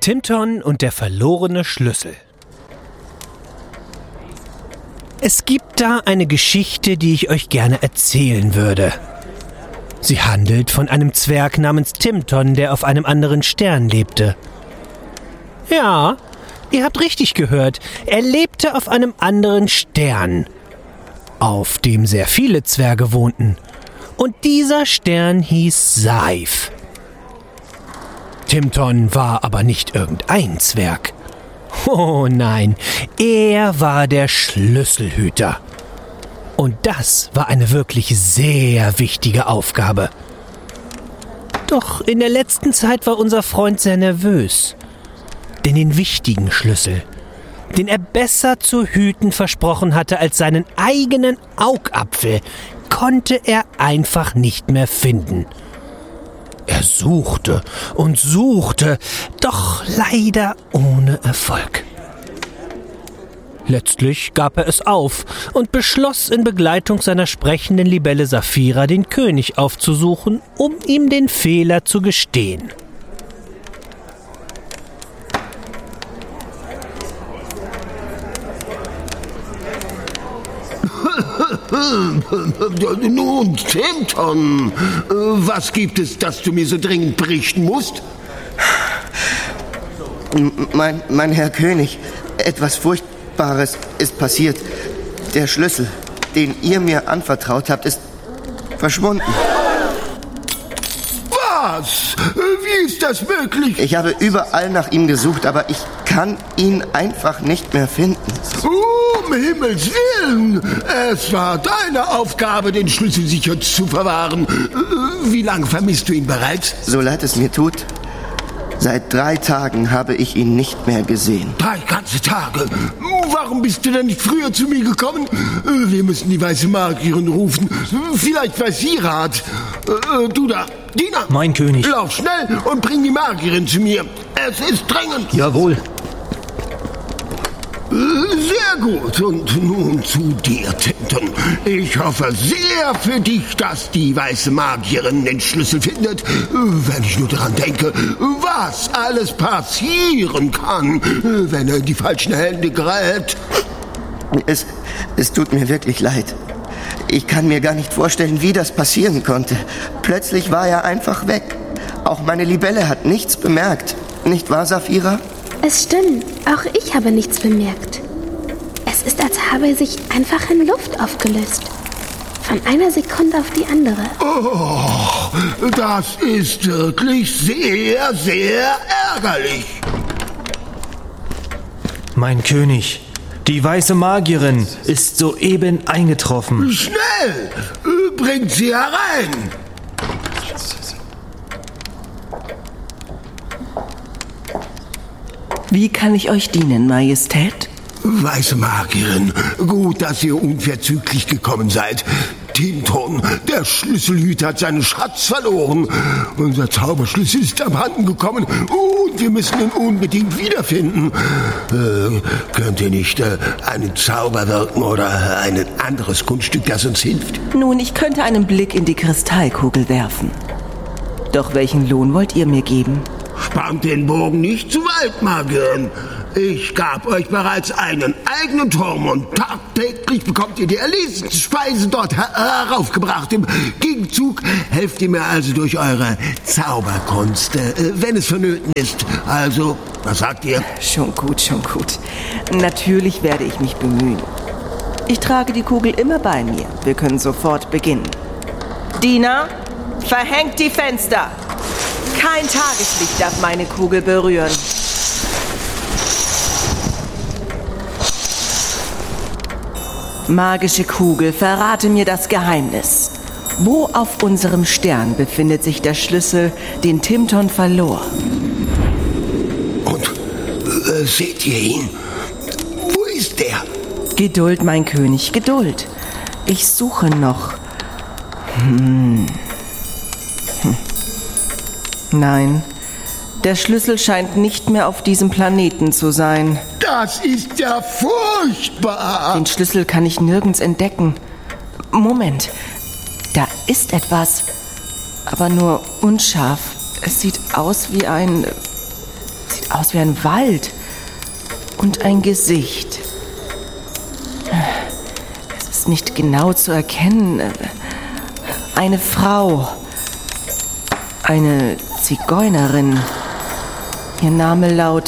Timton und der verlorene Schlüssel. Es gibt da eine Geschichte, die ich euch gerne erzählen würde. Sie handelt von einem Zwerg namens Timton, der auf einem anderen Stern lebte. Ja, ihr habt richtig gehört. Er lebte auf einem anderen Stern, auf dem sehr viele Zwerge wohnten. Und dieser Stern hieß Saif. Timton war aber nicht irgendein Zwerg. Oh nein, er war der Schlüsselhüter. Und das war eine wirklich sehr wichtige Aufgabe. Doch in der letzten Zeit war unser Freund sehr nervös. Denn den wichtigen Schlüssel, den er besser zu hüten versprochen hatte als seinen eigenen Augapfel, konnte er einfach nicht mehr finden. Er suchte und suchte, doch leider ohne Erfolg. Letztlich gab er es auf und beschloss in Begleitung seiner sprechenden Libelle Saphira den König aufzusuchen, um ihm den Fehler zu gestehen. Nun, Timton, was gibt es, das du mir so dringend berichten musst? Mein Herr König, etwas Furchtbares ist passiert. Der Schlüssel, den ihr mir anvertraut habt, ist verschwunden. Was? Wie ist das möglich? Ich habe überall nach ihm gesucht, aber ich kann ihn einfach nicht mehr finden. Um Himmels Willen! Es war deine Aufgabe, den Schlüssel sicher zu verwahren. Wie lange vermisst du ihn bereits? So leid es mir tut, seit 3 Tagen habe ich ihn nicht mehr gesehen. 3 ganze Tage? Warum bist du denn nicht früher zu mir gekommen? Wir müssen die weiße Magierin rufen. Vielleicht weiß sie Rat. Du da, Diener! Mein König. Lauf schnell und bring die Magierin zu mir. Es ist dringend. Jawohl. Sehr gut. Und nun zu dir, Timton. Ich hoffe sehr für dich, dass die weiße Magierin den Schlüssel findet. Wenn ich nur daran denke, was alles passieren kann, wenn er in die falschen Hände gerät. Es tut mir wirklich leid. Ich kann mir gar nicht vorstellen, wie das passieren konnte. Plötzlich war er einfach weg. Auch meine Libelle hat nichts bemerkt. Nicht wahr, Saphira? Es stimmt, auch ich habe nichts bemerkt. Es ist, als habe er sich einfach in Luft aufgelöst. Von einer Sekunde auf die andere. Oh, das ist wirklich sehr, sehr ärgerlich. Mein König, die weiße Magierin ist soeben eingetroffen. Schnell, bringt sie herein. Wie kann ich euch dienen, Majestät? Weiße Magierin, gut, dass ihr unverzüglich gekommen seid. Timton, der Schlüsselhüter, hat seinen Schatz verloren. Unser Zauberschlüssel ist abhanden gekommen und wir müssen ihn unbedingt wiederfinden. Könnt ihr nicht einen Zauber wirken oder ein anderes Kunststück, das uns hilft? Nun, ich könnte einen Blick in die Kristallkugel werfen. Doch welchen Lohn wollt ihr mir geben? Spannt den Bogen nicht zu weit, Magierin. Ich gab euch bereits einen eigenen Turm und tagtäglich bekommt ihr die erlesenste Speise dort heraufgebracht. Im Gegenzug helft ihr mir also durch eure Zauberkunst, wenn es vonnöten ist. Also, was sagt ihr? Schon gut, schon gut. Natürlich werde ich mich bemühen. Ich trage die Kugel immer bei mir. Wir können sofort beginnen. Diener, verhängt die Fenster. Kein Tageslicht darf meine Kugel berühren. Magische Kugel, verrate mir das Geheimnis. Wo auf unserem Stern befindet sich der Schlüssel, den Timton verlor? Und seht ihr ihn? Wo ist der? Geduld, mein König, Geduld. Ich suche noch. Nein, der Schlüssel scheint nicht mehr auf diesem Planeten zu sein. Das ist ja furchtbar. Den Schlüssel kann ich nirgends entdecken. Moment, da ist etwas, aber nur unscharf. Es sieht aus wie ein Sieht aus wie ein Wald und ein Gesicht. Es ist nicht genau zu erkennen. Eine Frau. Eine Zigeunerin. Ihr Name lautet